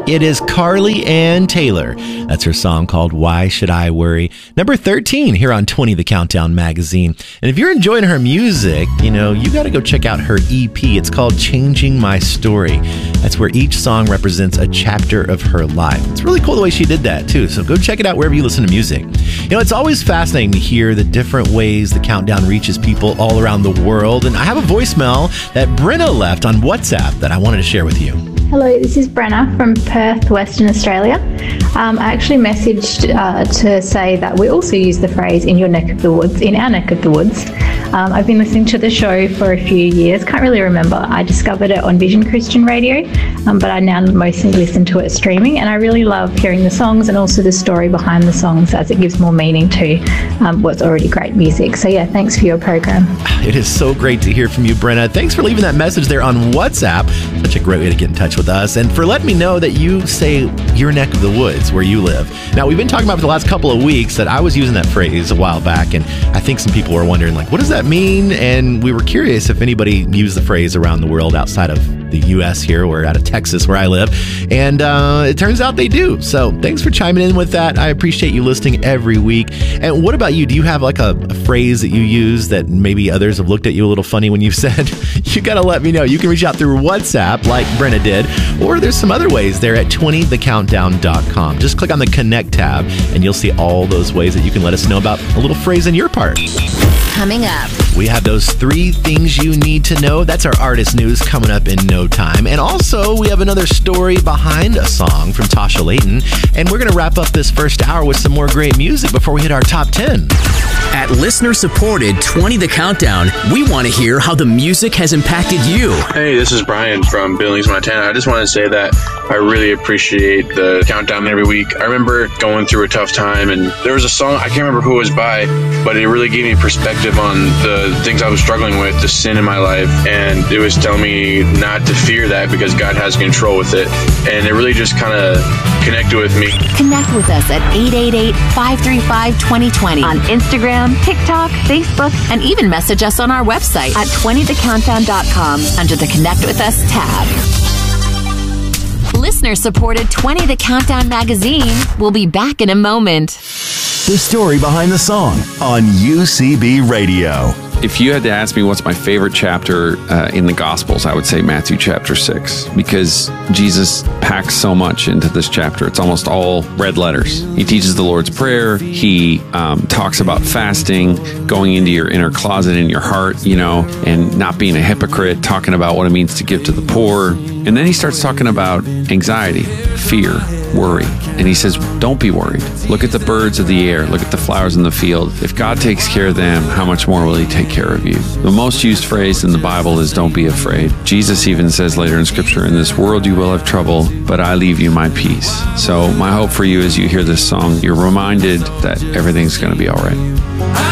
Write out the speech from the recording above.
It is Carly Ann Taylor. That's her song called Why Should I Worry? Number 13 here on 20 The Countdown magazine. And if you're enjoying her music, you got to go check out her EP. It's called Changing My Story. That's where each song represents a chapter of her life. It's really cool the way she did that too. So go check it out wherever you listen to music. It's always fascinating to hear the different ways the Countdown reaches people all around the world. And I have a voicemail that Brenna left on WhatsApp that I wanted to share with you. Hello, this is Brenna from Perth, Western Australia. I actually messaged to say that we also use the phrase in your neck of the woods, in our neck of the woods. I've been listening to the show for a few years, can't really remember. I discovered it on Vision Christian Radio, but I now mostly listen to it streaming, and I really love hearing the songs and also the story behind the songs as it gives more meaning to what's already great music. So yeah, thanks for your program. It is so great to hear from you, Brenna. Thanks for leaving that message there on WhatsApp. Such a great way to get in touch with us, and for letting me know that you say your neck of the woods where you live. Now, we've been talking about for the last couple of weeks that I was using that phrase a while back, and I think some people were wondering, what does that mean? And we were curious if anybody used the phrase around the world outside of the U.S. here or out of Texas where I live, and it turns out they do. So thanks for chiming in with that. I appreciate you listening every week. And what about you? Do you have a phrase that you use that maybe others have looked at you a little funny when you've said? You got to let me know. You can reach out through WhatsApp like Brenna did, or there's some other ways there at 20thecountdown.com. Just click on the Connect tab and you'll see all those ways that you can let us know about a little phrase in your part. Coming up, we have those 3 things you need to know. That's our artist news coming up in no time. And also, we have another story behind a song from Tasha Layton. And we're going to wrap up this first hour with some more great music before we hit our top 10. At listener-supported 20 The Countdown, we want to hear how the music has impacted you. Hey, this is Brian from Billings, Montana. I just want to say that I really appreciate the Countdown every week. I remember going through a tough time, and there was a song, I can't remember who it was by, but it really gave me perspective on the things I was struggling with, the sin in my life, and it was telling me not to fear that because God has control with it, and it really just kind of connected with me. Connect with us at 888-535-2020 on Instagram, TikTok, Facebook, and even message us on our website at 20thecountdown.com under the Connect With Us tab. Listener-supported 20 The Countdown magazine will be back in a moment. The story behind the song on UCB Radio. If you had to ask me what's my favorite chapter in the Gospels, I would say Matthew chapter 6, because Jesus packs so much into this chapter. It's almost all red letters. He teaches the Lord's Prayer. He talks about fasting, going into your inner closet in your heart, and not being a hypocrite, talking about what it means to give to the poor. And then he starts talking about anxiety, fear, worry. And he says, don't be worried. Look at the birds of the air. Look at the flowers in the field. If God takes care of them, how much more will he take care of you? The most used phrase in the Bible is don't be afraid. Jesus even says later in Scripture, in this world you will have trouble, but I leave you my peace. So my hope for you as you hear this song, you're reminded that everything's going to be all right.